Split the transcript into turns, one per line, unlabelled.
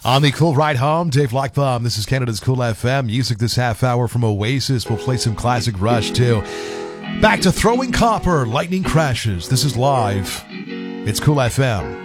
On the Cool Ride Home, Dave Lockbaum. This is Canada's Cool FM. Music this half hour from Oasis. We'll play some classic Rush, too. Back to Throwing Copper, Lightning Crashes. This is live. It's Cool FM.